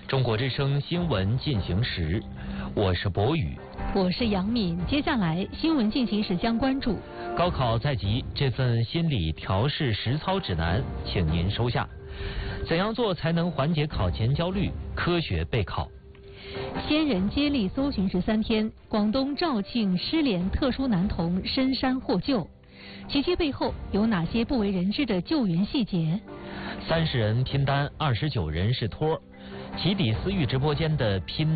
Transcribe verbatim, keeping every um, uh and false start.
中国之声新闻进行时，我是博宇， 我是杨敏。接下来新闻进行时将关注高考在即，这份心理调试实操指南，请您收下。怎样做才能缓解考前焦虑？科学备考。 先人接力搜寻十三天，广东肇庆失联特殊男童深山获救，奇迹背后有哪些不为人知的救援细节？ 三十人拼单，二十九人是托。起底私域直播间的拼